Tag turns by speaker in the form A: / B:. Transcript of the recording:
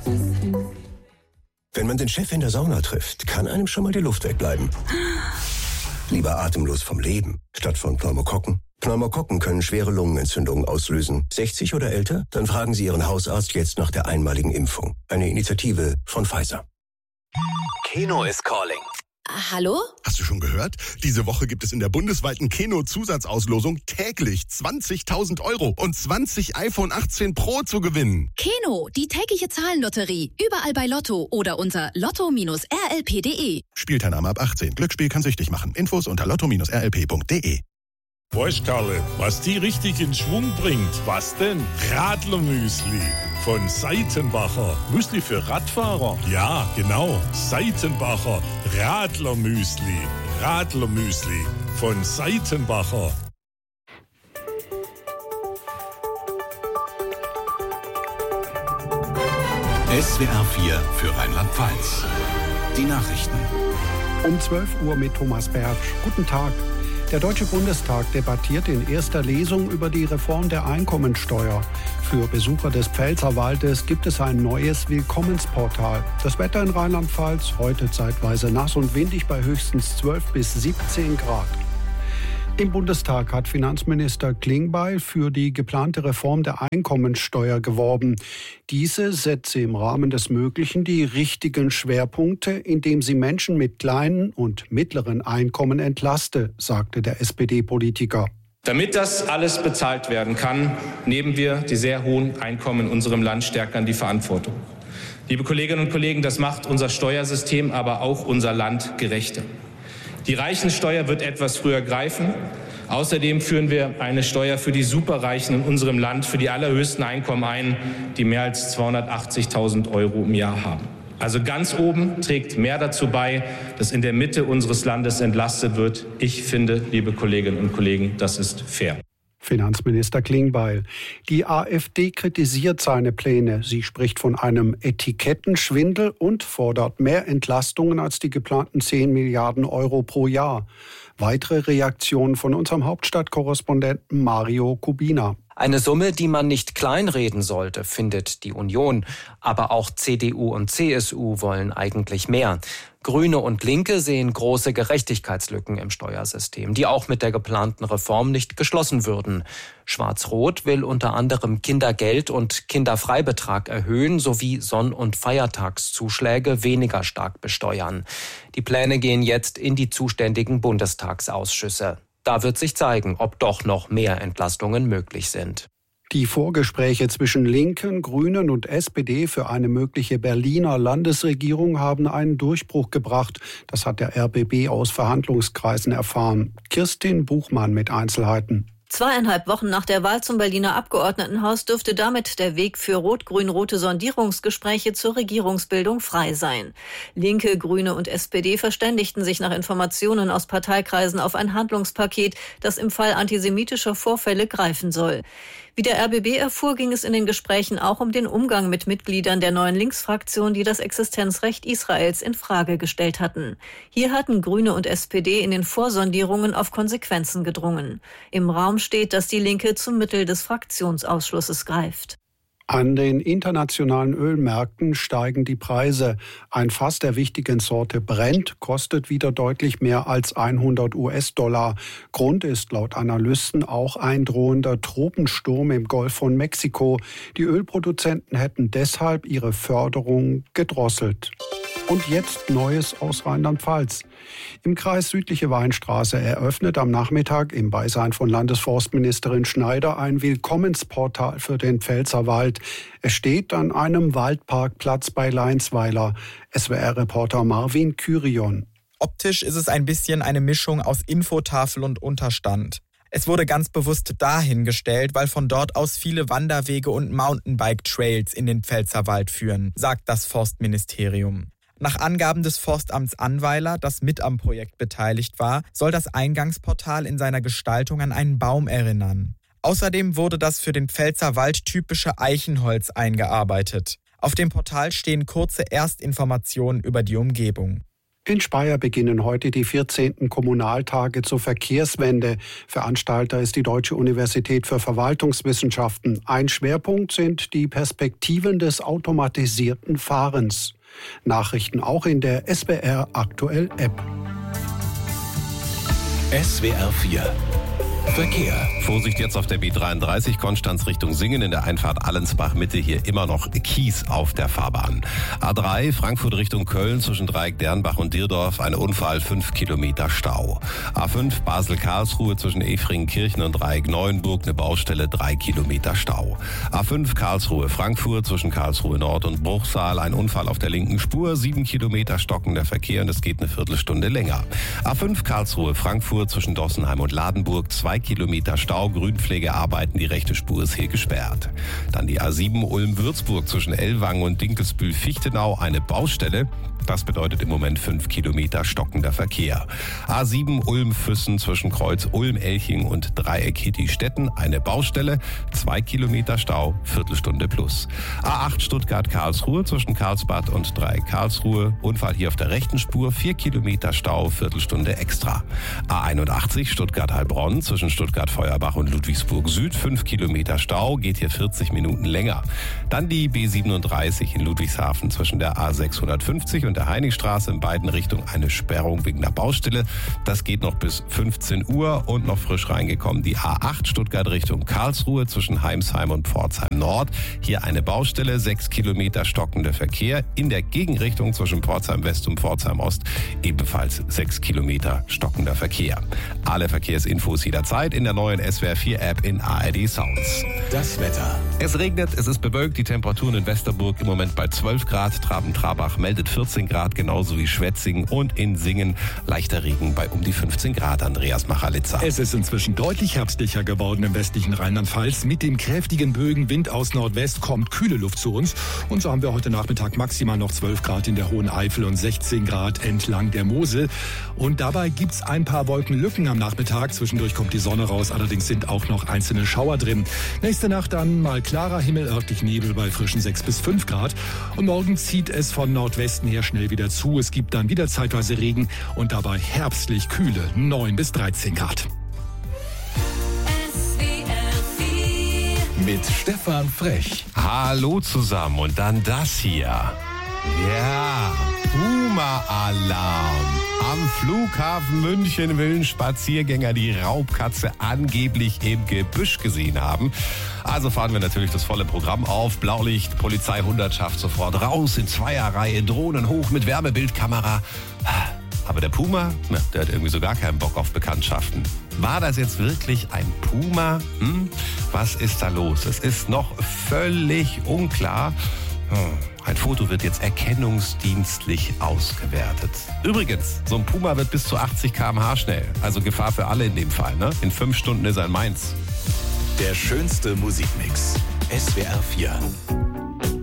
A: Wenn man den Chef in der Sauna trifft, kann einem schon mal die Luft wegbleiben. Lieber atemlos vom Leben, statt von Pneumokokken. Pneumokokken können schwere Lungenentzündungen auslösen. 60 oder älter? Dann fragen Sie Ihren Hausarzt jetzt nach der einmaligen Impfung. Eine Initiative von Pfizer.
B: Keno is calling.
C: Hallo?
D: Hast du schon gehört? Diese Woche gibt es in der bundesweiten Keno-Zusatzauslosung täglich 20.000 € und 20 iPhone 18 Pro zu gewinnen.
C: Keno, die tägliche Zahlenlotterie. Überall bei Lotto oder unter lotto-rlp.de.
D: Spielteilnahme ab 18. Glücksspiel kann süchtig machen. Infos unter lotto-rlp.de.
E: Weißt Karle, was die richtig in Schwung bringt? Was denn? Radlermüsli von Seitenbacher. Müsli für Radfahrer? Ja, genau. Seitenbacher Radlermüsli. Radlermüsli von Seitenbacher.
B: SWR 4 für Rheinland-Pfalz. Die Nachrichten.
F: Um 12 Uhr mit Thomas Bertsch. Guten Tag. Der Deutsche Bundestag debattiert in erster Lesung über die Reform der Einkommensteuer. Für Besucher des Pfälzerwaldes gibt es ein neues Willkommensportal. Das Wetter in Rheinland-Pfalz heute zeitweise nass und windig bei höchstens 12 bis 17 Grad. Im Bundestag hat Finanzminister Klingbeil für die geplante Reform der Einkommensteuer geworben. Diese setze im Rahmen des Möglichen die richtigen Schwerpunkte, indem sie Menschen mit kleinen und mittleren Einkommen entlaste, sagte der SPD-Politiker.
G: Damit das alles bezahlt werden kann, nehmen wir die sehr hohen Einkommen in unserem Land stärker in die Verantwortung. Liebe Kolleginnen und Kollegen, das macht unser Steuersystem, aber auch unser Land gerechter. Die Reichensteuer wird etwas früher greifen. Außerdem führen wir eine Steuer für die Superreichen in unserem Land für die allerhöchsten Einkommen ein, die mehr als 280.000 € im Jahr haben. Also ganz oben trägt mehr dazu bei, dass in der Mitte unseres Landes entlastet wird. Ich finde, liebe Kolleginnen und Kollegen, das ist fair.
F: Finanzminister Klingbeil. Die AfD kritisiert seine Pläne. Sie spricht von einem Etikettenschwindel und fordert mehr Entlastungen als die geplanten 10 Milliarden € pro Jahr. Weitere Reaktionen von unserem Hauptstadtkorrespondenten Mario Kubina.
H: Eine Summe, die man nicht kleinreden sollte, findet die Union. Aber auch CDU und CSU wollen eigentlich mehr. Grüne und Linke sehen große Gerechtigkeitslücken im Steuersystem, die auch mit der geplanten Reform nicht geschlossen würden. Schwarz-Rot will unter anderem Kindergeld und Kinderfreibetrag erhöhen sowie Sonn- und Feiertagszuschläge weniger stark besteuern. Die Pläne gehen jetzt in die zuständigen Bundestagsausschüsse. Da wird sich zeigen, ob doch noch mehr Entlastungen möglich sind.
F: Die Vorgespräche zwischen Linken, Grünen und SPD für eine mögliche Berliner Landesregierung haben einen Durchbruch gebracht. Das hat der RBB aus Verhandlungskreisen erfahren. Kirstin Buchmann mit Einzelheiten.
I: 2,5 Wochen nach der Wahl zum Berliner Abgeordnetenhaus dürfte damit der Weg für rot-grün-rote Sondierungsgespräche zur Regierungsbildung frei sein. Linke, Grüne und SPD verständigten sich nach Informationen aus Parteikreisen auf ein Handlungspaket, das im Fall antisemitischer Vorfälle greifen soll. Wie der RBB erfuhr, ging es in den Gesprächen auch um den Umgang mit Mitgliedern der neuen Linksfraktion, die das Existenzrecht Israels in Frage gestellt hatten. Hier hatten Grüne und SPD in den Vorsondierungen auf Konsequenzen gedrungen. Im Raum steht, dass die Linke zum Mittel des Fraktionsausschlusses greift.
F: An den internationalen Ölmärkten steigen die Preise. Ein Fass der wichtigen Sorte Brent kostet wieder deutlich mehr als $100. Grund ist laut Analysten auch ein drohender Tropensturm im Golf von Mexiko. Die Ölproduzenten hätten deshalb ihre Förderung gedrosselt. Und jetzt Neues aus Rheinland-Pfalz. Im Kreis Südliche Weinstraße eröffnet am Nachmittag im Beisein von Landesforstministerin Schneider ein Willkommensportal für den Pfälzerwald. Es steht an einem Waldparkplatz bei Leinsweiler. SWR-Reporter Marvin Kyrion.
J: Optisch ist es ein bisschen eine Mischung aus Infotafel und Unterstand. Es wurde ganz bewusst dahingestellt, weil von dort aus viele Wanderwege und Mountainbike-Trails in den Pfälzerwald führen, sagt das Forstministerium. Nach Angaben des Forstamts Annweiler, das mit am Projekt beteiligt war, soll das Eingangsportal in seiner Gestaltung an einen Baum erinnern. Außerdem wurde das für den Pfälzerwald typische Eichenholz eingearbeitet. Auf dem Portal stehen kurze Erstinformationen über die Umgebung.
F: In Speyer beginnen heute die 14. Kommunaltage zur Verkehrswende. Veranstalter ist die Deutsche Universität für Verwaltungswissenschaften. Ein Schwerpunkt sind die Perspektiven des automatisierten Fahrens. Nachrichten auch in der SWR Aktuell App.
B: SWR 4 Verkehr.
K: Vorsicht jetzt auf der B33 Konstanz Richtung Singen in der Einfahrt Allensbach-Mitte. Hier immer noch Kies auf der Fahrbahn. A3 Frankfurt Richtung Köln zwischen Dreieck Dernbach und Dierdorf. Ein Unfall, 5 Kilometer Stau. A5 Basel-Karlsruhe zwischen Efringen-Kirchen und Dreieck Neuenburg. Eine Baustelle, 3 Kilometer Stau. A5 Karlsruhe Frankfurt zwischen Karlsruhe Nord und Bruchsal. Ein Unfall auf der linken Spur. 7 Kilometer stockender Verkehr und es geht eine Viertelstunde länger. A5 Karlsruhe Frankfurt zwischen Dossenheim und Ladenburg. 2 Kilometer Stau, Grünpflegearbeiten, die rechte Spur ist hier gesperrt. Dann die A7 Ulm-Würzburg zwischen Ellwangen und Dinkelsbühl-Fichtenau, eine Baustelle. Das bedeutet im Moment 5 Kilometer stockender Verkehr. A7 Ulm-Füssen zwischen Kreuz Ulm-Elching und Dreieck Hitti-Stetten, eine Baustelle, 2 Kilometer Stau, Viertelstunde plus. A8 Stuttgart-Karlsruhe zwischen Karlsbad und Dreieck Karlsruhe, Unfall hier auf der rechten Spur, 4 Kilometer Stau, Viertelstunde extra. A81 Stuttgart-Heilbronn zwischen Stuttgart-Feuerbach und Ludwigsburg Süd, 5 Kilometer Stau, geht hier 40 Minuten länger. Dann die B37 in Ludwigshafen zwischen der A650 und der Heinigstraße in beiden Richtungen eine Sperrung wegen der Baustelle. Das geht noch bis 15 Uhr und noch frisch reingekommen die A8 Stuttgart Richtung Karlsruhe zwischen Heimsheim und Pforzheim Nord. Hier eine Baustelle, 6 Kilometer stockender Verkehr. In der Gegenrichtung zwischen Pforzheim West und Pforzheim Ost ebenfalls 6 Kilometer stockender Verkehr. Alle Verkehrsinfos jederzeit in der neuen SWR 4 App in ARD Sounds.
B: Das Wetter.
K: Es regnet, es ist bewölkt, die Temperaturen in Westerburg im Moment bei 12 Grad, Traben-Trabach meldet 14 Grad, genauso wie Schwetzingen und in Singen leichter Regen bei um die 15 Grad, Andreas Machalitzer.
L: Es ist inzwischen deutlich herbstlicher geworden im westlichen Rheinland-Pfalz. Mit dem kräftigen Bögenwind aus Nordwest kommt kühle Luft zu uns. Und so haben wir heute Nachmittag maximal noch 12 Grad in der Hohen Eifel und 16 Grad entlang der Mosel. Und dabei gibt's ein paar Wolkenlücken am Nachmittag. Zwischendurch kommt die Sonne raus, allerdings sind auch noch einzelne Schauer drin. Nächste Nacht dann mal klarer Himmel, örtlich Nebel bei frischen 6 bis 5 Grad. Und morgen zieht es von Nordwesten her schnell wieder zu. Es gibt dann wieder zeitweise Regen und dabei herbstlich kühle 9 bis 13 Grad.
B: Mit Stefan Frech.
K: Hallo zusammen und dann das hier. Ja, Puma-Alarm. Am Flughafen München will ein Spaziergänger die Raubkatze angeblich im Gebüsch gesehen haben. Also fahren wir natürlich das volle Programm auf. Blaulicht, Polizeihundertschaft sofort raus in Zweierreihe, Drohnen hoch mit Wärmebildkamera. Aber der Puma, der hat irgendwie so gar keinen Bock auf Bekanntschaften. War das jetzt wirklich ein Puma? Was ist da los? Es ist noch völlig unklar. Ein Foto wird jetzt erkennungsdienstlich ausgewertet. Übrigens, so ein Puma wird bis zu 80 km/h schnell. Also Gefahr für alle in dem Fall, ne? In 5 Stunden ist er in Mainz.
B: Der schönste Musikmix. SWR 4.